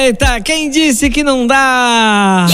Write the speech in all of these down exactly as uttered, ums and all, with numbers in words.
Eita, quem disse que não dá?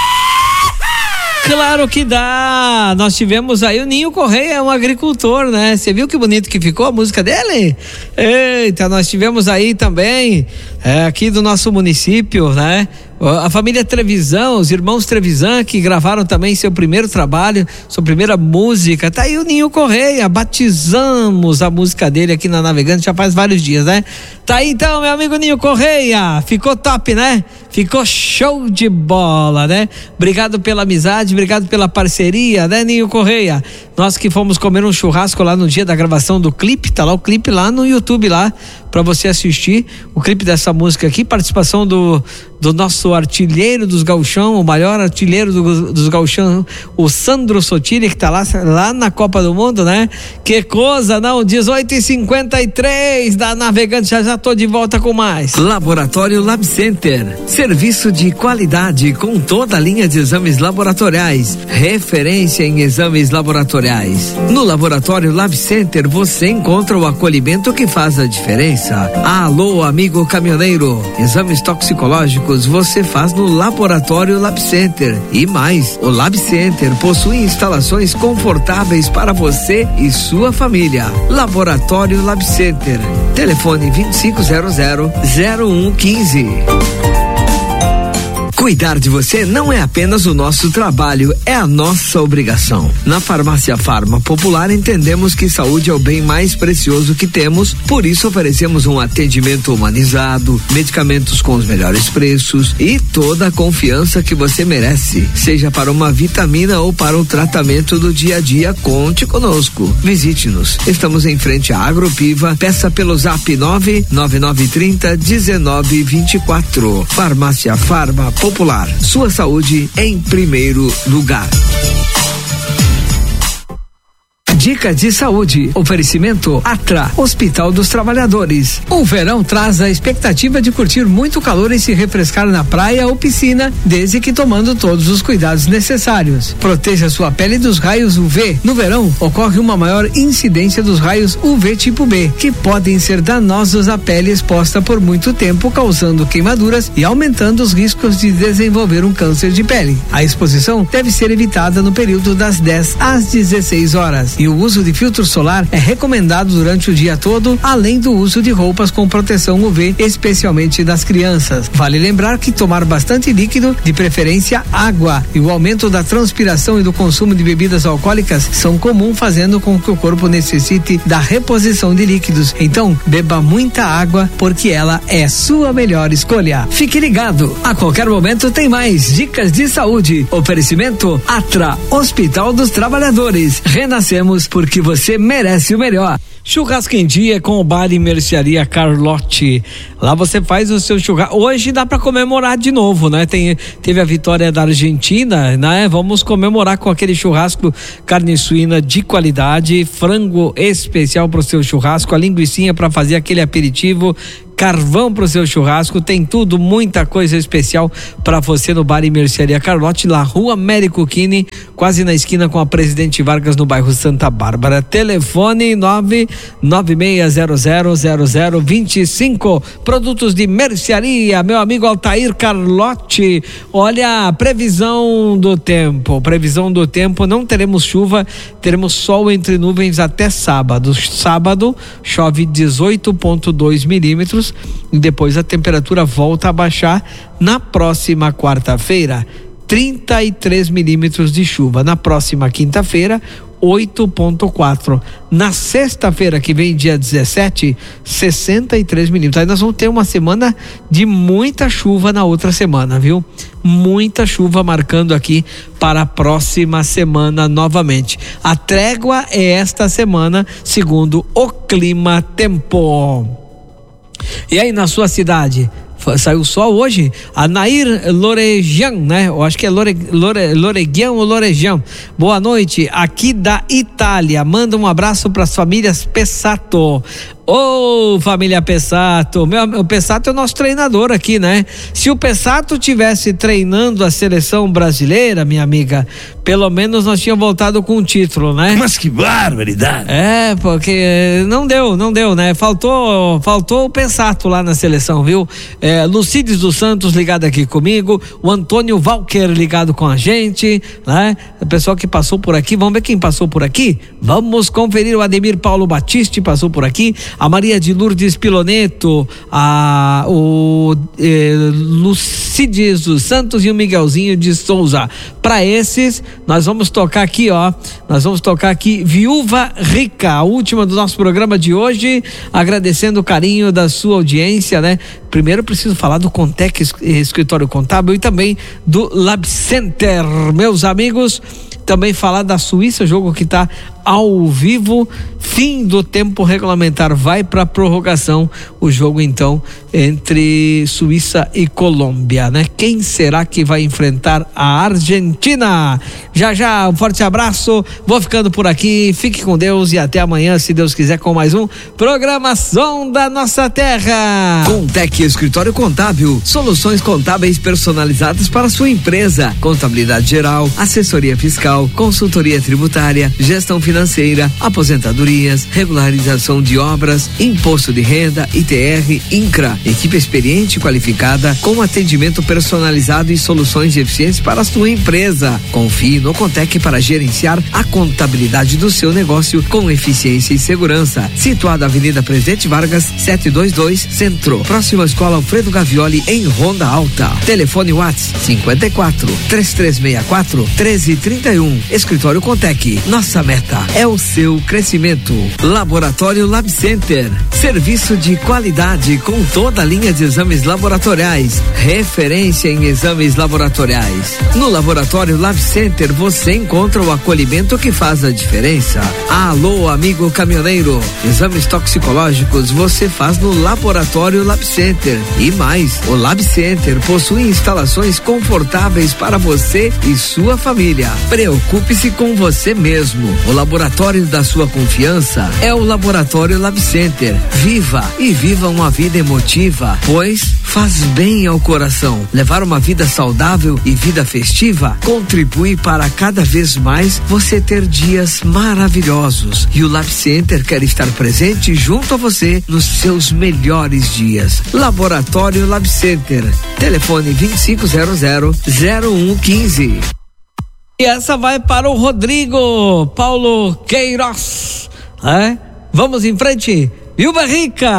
Claro que dá. Nós tivemos aí o Ninho Correia, um agricultor, né? Você viu que bonito que ficou a música dele? Eita, nós tivemos aí também, é, aqui do nosso município, né? A família Trevisan, os irmãos Trevisan, que gravaram também seu primeiro trabalho, sua primeira música. Tá aí o Ninho Correia, batizamos a música dele aqui na Navegante já faz vários dias, né? Tá aí então, meu amigo Ninho Correia, ficou top, né? Ficou show de bola, né? Obrigado pela amizade, obrigado pela parceria, né, Ninho Correia? Nós que fomos comer um churrasco lá no dia da gravação do clipe, tá lá o clipe lá no YouTube lá, pra você assistir o clipe dessa música aqui, participação do, do nosso artilheiro dos gauchão, o maior artilheiro do, dos gauchão, o Sandro Sotile, que tá lá, lá na Copa do Mundo, né? Que coisa, não? dezoito e cinquenta e três da Navegante, já já tô de volta com mais. Laboratório Lab Center, serviço de qualidade com toda a linha de exames laboratoriais, referência em exames laboratoriais. No Laboratório Lab Center você encontra o acolhimento que faz a diferença. Alô, amigo caminhoneiro, exames toxicológicos você faz no Laboratório Lab Center. E mais, o Lab Center possui instalações confortáveis para você e sua família. Laboratório Lab Center, telefone vinte e cinco zero zero zero um quinze. Cuidar de você não é apenas o nosso trabalho, é a nossa obrigação. Na Farmácia Farma Popular entendemos que saúde é o bem mais precioso que temos, por isso oferecemos um atendimento humanizado, medicamentos com os melhores preços e toda a confiança que você merece. Seja para uma vitamina ou para o tratamento do dia a dia, conte conosco. Visite-nos. Estamos em frente à Agropiva, peça pelo zap nove nove nove trinta dezenove vinte e quatro. Farmácia Farma Popular. Popular, sua saúde em primeiro lugar. Dica de saúde, oferecimento Atra, Hospital dos Trabalhadores. O verão traz a expectativa de curtir muito calor e se refrescar na praia ou piscina, desde que tomando todos os cuidados necessários. Proteja sua pele dos raios U V. No verão, ocorre uma maior incidência dos raios U V tipo B, que podem ser danosos à pele exposta por muito tempo, causando queimaduras e aumentando os riscos de desenvolver um câncer de pele. A exposição deve ser evitada no período das dez às dezesseis horas. E o uso de filtro solar é recomendado durante o dia todo, além do uso de roupas com proteção U V, especialmente das crianças. Vale lembrar que tomar bastante líquido, de preferência água, e o aumento da transpiração e do consumo de bebidas alcoólicas são comuns, fazendo com que o corpo necessite da reposição de líquidos. Então, beba muita água, porque ela é sua melhor escolha. Fique ligado, a qualquer momento tem mais dicas de saúde. Oferecimento Atra, Hospital dos Trabalhadores. Renascemos porque você merece o melhor. Churrasco em Dia com o Bar e Mercearia Carlotti. Lá você faz o seu churrasco. Hoje dá para comemorar de novo, né? Tem, teve a vitória da Argentina, né? Vamos comemorar com aquele churrasco, carne suína de qualidade, frango especial pro seu churrasco, a linguicinha para fazer aquele aperitivo, carvão pro seu churrasco, tem tudo, muita coisa especial para você no Bar e Mercearia Carlotti, lá Rua Américo Kine, quase na esquina com a Presidente Vargas, no bairro Santa Bárbara. Telefone nove nove seis zero zero zero zero dois cinco. Produtos de mercearia, meu amigo Altair Carlotti. Olha, previsão do tempo, previsão do tempo, não teremos chuva, teremos sol entre nuvens até sábado. Sábado chove dezoito vírgula dois milímetros e depois a temperatura volta a baixar. Na próxima quarta-feira, trinta e três milímetros de chuva. Na próxima quinta-feira, oito vírgula quatro. Na sexta-feira que vem, dia dezessete, sessenta e três milímetros. Aí nós vamos ter uma semana de muita chuva na outra semana, viu? Muita chuva marcando aqui para a próxima semana novamente. A trégua é esta semana, segundo o Clima Tempo. E aí, na sua cidade, saiu sol hoje? A Nair Loregian, né? Eu acho que é Lore, Lore, Loregian ou Loregian. Boa noite, aqui da Itália. Manda um abraço para as famílias Pessato. Ô, oh, família Pessato, meu, o Pessato é o nosso treinador aqui, né? Se o Pessato tivesse treinando a seleção brasileira, minha amiga, pelo menos nós tínhamos voltado com um título, né? Mas que barbaridade! É, porque não deu, não deu, né? Faltou, faltou o Pessato lá na seleção, viu? É, Lucides dos Santos ligado aqui comigo, o Antônio Walker ligado com a gente, né? O pessoal que passou por aqui, vamos ver quem passou por aqui? Vamos conferir. O Ademir Paulo Batiste passou por aqui, a Maria de Lourdes Piloneto, a, o eh, Lucides dos Santos e o Miguelzinho de Souza. Para esses, nós vamos tocar aqui, ó, nós vamos tocar aqui Viúva Rica, a última do nosso programa de hoje, agradecendo o carinho da sua audiência, né? Primeiro preciso falar do Contec Escritório Contábil e também do Lab Center, meus amigos. Também falar da Suíça, jogo que está ao vivo, fim do tempo regulamentar, vai para prorrogação o jogo então entre Suíça e Colômbia, né? Quem será que vai enfrentar a Argentina? Já já, um forte abraço, vou ficando por aqui, fique com Deus e até amanhã, se Deus quiser, com mais um Programação da Nossa Terra. Contec Escritório Contábil, soluções contábeis personalizadas para sua empresa, contabilidade geral, assessoria fiscal, consultoria tributária, gestão financeira, aposentadorias, regularização de obras, imposto de renda, I T R, INCRA, equipe experiente e qualificada com atendimento personalizado e soluções eficientes para a sua empresa. Confie no Contec para gerenciar a contabilidade do seu negócio com eficiência e segurança. Situado na Avenida Presidente Vargas, setecentos e vinte e dois, Centro, próxima à Escola Alfredo Gavioli, em Ronda Alta. Telefone WhatsApp cinquenta e quatro, três três seis quatro, treze trinta e um. Escritório Contec. Nossa meta é o seu crescimento. Laboratório Lab Center. Serviço de qualidade com toda a linha de exames laboratoriais. Referência em exames laboratoriais. No Laboratório Lab Center você encontra o acolhimento que faz a diferença. Alô, amigo caminhoneiro. Exames toxicológicos você faz no Laboratório Lab Center. E mais, o Lab Center possui instalações confortáveis para você e sua família. Preocupe-se com você mesmo. O laboratório da sua confiança é o Laboratório Lab Center. Viva e viva uma vida emotiva, pois faz bem ao coração. Levar uma vida saudável e vida festiva contribui para cada vez mais você ter dias maravilhosos. E o Lab Center quer estar presente junto a você nos seus melhores dias. Laboratório Lab Center. Telefone vinte e cinco zero zero, zero um um cinco. E essa vai para o Rodrigo Paulo Queiroz, é? Vamos em frente, Viúva Rica.